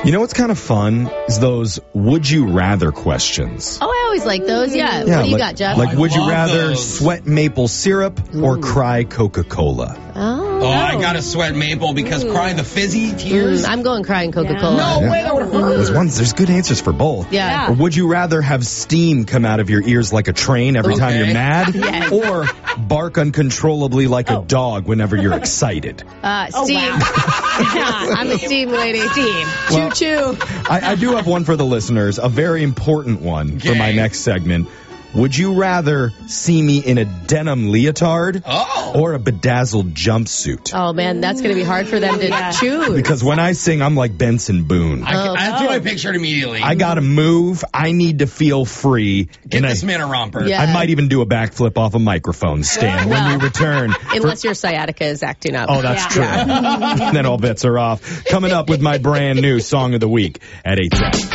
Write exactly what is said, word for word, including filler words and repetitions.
You know what's kind of fun is those would you rather questions. Oh, I always like those. Yeah. Yeah, what do you like, got, Jeff? Like, I would you love rather those. sweat maple syrup or cry Coca-Cola? Oh, Oh, I gotta sweat maple because cry the fizzy tears. Mm, I'm going crying Coca-Cola. No way, that would hurt. There's ones. There's good answers for both. Yeah. Or would you rather have steam come out of your ears like a train every time Okay. you're mad, Yes. or bark uncontrollably like a dog whenever you're excited? Uh, steam. I'm a steam lady. Steam. Well- Choo-choo. I, I do have one for the listeners, a very important one for my Okay. next segment. Would you rather see me in a denim leotard Oh. or a bedazzled jumpsuit? Oh, man, that's going to be hard for them to choose. Because when I sing, I'm like Benson Boone. I, Oh. that's what I pictured immediately. I gotta move. I need to feel free. Get and this I, man a romper. Yeah. I might even do a backflip off a microphone stand when we return. for- Unless your sciatica is acting up. Oh, that's true. Then all bets are off. Coming up with my brand new Song of the Week at eight ten.